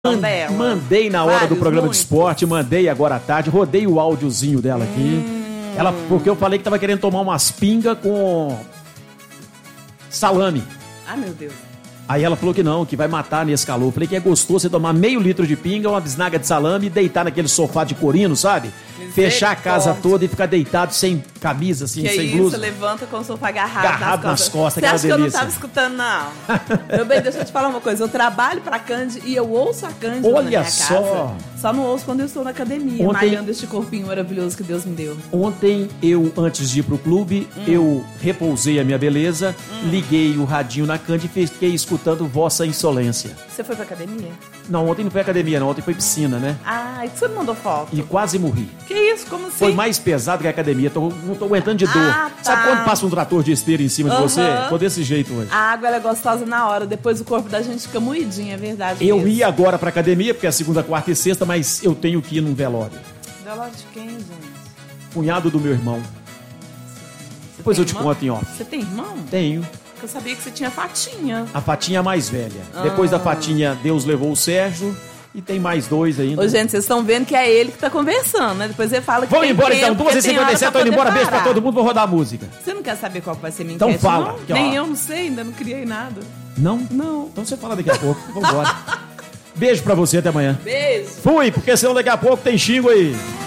dela? Mandei na hora do programa muitos. de esporte, mandei agora à tarde, rodei o áudiozinho dela aqui. Porque eu falei que tava querendo tomar umas pingas com salame. Ah, meu Deus. Aí ela falou que não, que vai matar nesse calor. Eu falei que é gostoso você tomar meio litro de pinga, uma bisnaga de salame e deitar naquele sofá de corino, sabe? Fechar a casa toda e ficar deitado sem camisa, assim, sem isso, blusa. Levanta com o sofá agarrado nas costas. Você aquela acha que eu não delícia. tava escutando, não? Meu bem, deixa eu te falar uma coisa. Eu trabalho pra Candy e eu ouço a Candy Olha na minha só. casa. Só não ouço quando eu estou na academia, malhando este corpinho maravilhoso que Deus me deu. Ontem, antes de ir pro clube, eu repousei a minha beleza, liguei o radinho na Candy e fiquei escutando Vossa Insolência. Você foi pra academia? Não, ontem não foi academia, não. Ontem foi piscina, né? Ah, e que você não mandou foto? E quase morri. Que isso? Como assim? Foi mais pesado que a academia. Não tô aguentando de dor. Tá. Sabe quando passa um trator de esteira em cima de você? Tô desse jeito hoje. A água ela é gostosa na hora. Depois o corpo da gente fica moidinho, é verdade. Eu mesmo. ia agora pra academia, porque é segunda, quarta e sexta, mas eu tenho que ir num velório. Velório de quem, gente? Cunhado do meu irmão. Depois eu te conto em off. Você tem irmão? Tenho. Eu sabia que você tinha Fatinha. A Fatinha mais velha. Depois da Fatinha, Deus levou o Sérgio. E tem mais 2 ainda. Ô, gente, vocês estão vendo que é ele que tá conversando, né? Depois ele fala que Vamos tem embora tempo, então, porque tem hora 2h57, pra tô indo embora, poder beijo pra parar. todo mundo, vou rodar a música. Você não quer saber qual que vai ser minha Então enquete, fala. não? Aqui, ó. Nem eu não sei, ainda não criei nada. Não? Não. Então você fala daqui a pouco, vambora. Beijo pra você, até amanhã. Beijo. Fui, porque senão daqui a pouco tem xingo aí.